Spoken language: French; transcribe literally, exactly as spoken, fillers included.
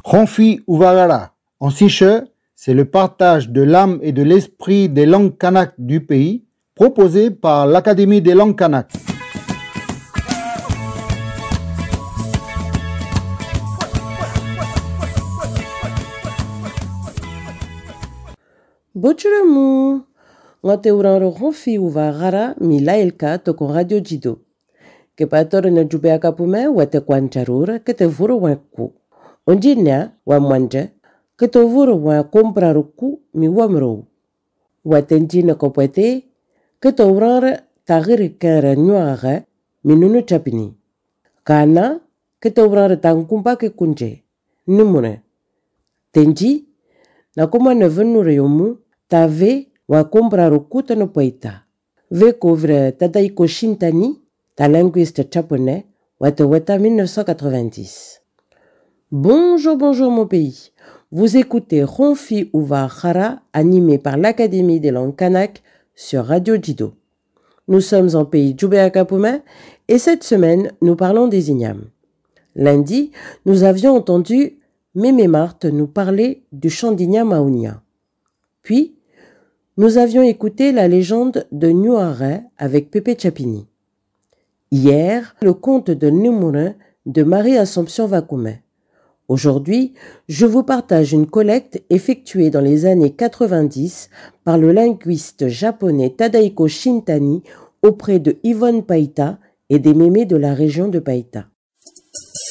Ronfi Uvagara, en siche, c'est le partage de l'âme et de l'esprit des langues kanak du pays, proposé par l'Académie des langues kanak. Bochuremu, ngate urangro Ronfi Uvagara milailka toko Radio Jido. Que patore na jube akapume wate kwancharura que te vuro wanku. Onjinya wa mwanje que te vuro wa kompraruku mi wamro. Wate njina kopwete que te urangre tagiri kere nyuare minunu chapini. Kana que te urangre tankumpa ke kunje. Numune. Tenji na kuma ne venure yomu tave wa kompraruku tano poita. Ve couvre Tadaiko Shintani, ta linguiste japonais, Watawata mille neuf cent quatre-vingt-dix. Bonjour, bonjour mon pays. Vous écoutez Ronfi Uvagara, animé par l'Académie des langues kanak sur Radio Jido. Nous sommes en pays Djoubéakapoumé et cette semaine, nous parlons des ignames. Lundi, nous avions entendu Mémé Marthe nous parler du chant d'igname à Ounia. Puis, nous avions écouté la légende de Nyuare avec Pépé Chapini. Hier, le conte de Numure de Marie-Assomption Vakoumé. Aujourd'hui, je vous partage une collecte effectuée dans les années quatre-vingt-dix par le linguiste japonais Tadaiko Shintani auprès de Yvonne Païta et des mémés de la région de Païta.